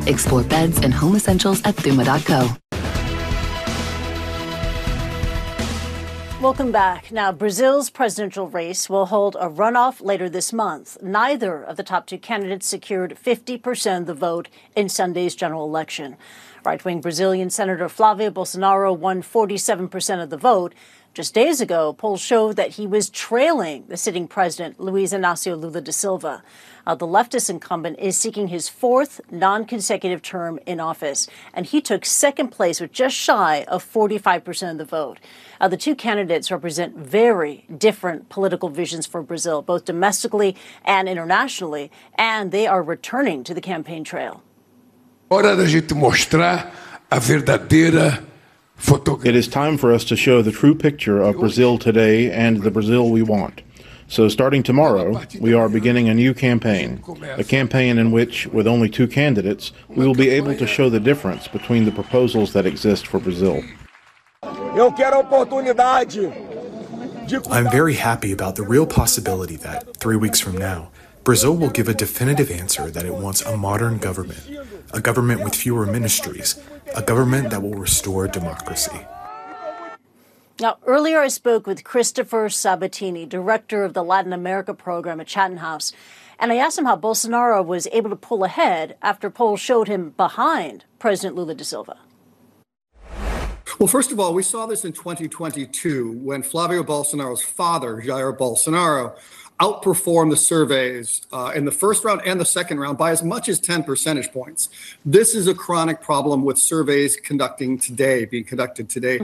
Explore beds and home essentials at Thuma.co. Welcome back. Now, Brazil's presidential race will hold a runoff later this month. Neither of the top two candidates secured 50% of the vote in Sunday's general election. Right-wing Brazilian Senator Flávio Bolsonaro won 47% of the vote. Just days ago, polls showed that he was trailing the sitting president, Luiz Inácio Lula da Silva. The leftist incumbent is seeking his fourth non-consecutive term in office, and he took second place with just shy of 45% of the vote. The two candidates represent very different political visions for Brazil, both domestically and internationally, and they are returning to the campaign trail. It is time for us to show the true picture of Brazil today and the Brazil we want. So starting tomorrow, we are beginning a new campaign, a campaign in which, with only two candidates, we will be able to show the difference between the proposals that exist for Brazil. I'm very happy about the real possibility that, 3 weeks from now, Brazil will give a definitive answer that it wants a modern government, a government with fewer ministries, a government that will restore democracy. Now, earlier I spoke with Christopher Sabatini, director of the Latin America program at Chatham House, and I asked him how Bolsonaro was able to pull ahead after polls showed him behind President Lula da Silva. Well, first of all, we saw this in 2022 when Flávio Bolsonaro's father, Jair Bolsonaro, outperformed the surveys in the first round and the second round by as much as 10 percentage points. This is a chronic problem with surveys being conducted today.